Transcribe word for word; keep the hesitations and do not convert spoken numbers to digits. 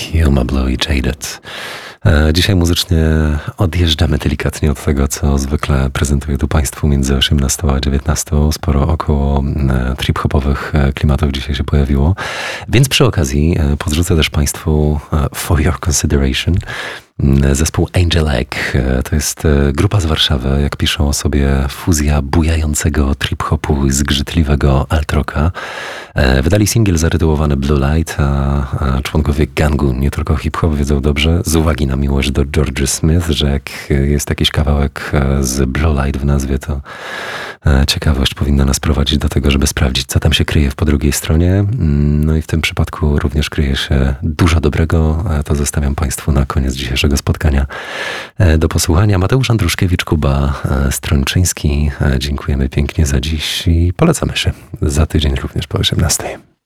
Yuma Blue i Jaded. Dzisiaj muzycznie odjeżdżamy delikatnie od tego, co zwykle prezentuję tu Państwu między osiemnastą a dziewiętnastą. Sporo około trip-hopowych klimatów dzisiaj się pojawiło. Więc przy okazji podrzucę też Państwu For Your Consideration zespół Angel Egg. To jest grupa z Warszawy, jak piszą o sobie, fuzja bujającego trip-hopu i zgrzytliwego alt-rocka. Wydali singiel zatytułowany Blue Light, a członkowie gangu nie tylko hip-hop wiedzą dobrze, z uwagi na miłość do Georgia Smith, że jak jest jakiś kawałek z Blue Light w nazwie, to ciekawość powinna nas prowadzić do tego, żeby sprawdzić, co tam się kryje po drugiej stronie. No i w tym przypadku również kryje się dużo dobrego. To zostawiam Państwu na koniec dzisiejszego spotkania do posłuchania. Mateusz Andruszkiewicz, Kuba Stronczyński. Dziękujemy pięknie za dziś i polecamy się za tydzień również po osiemnastej.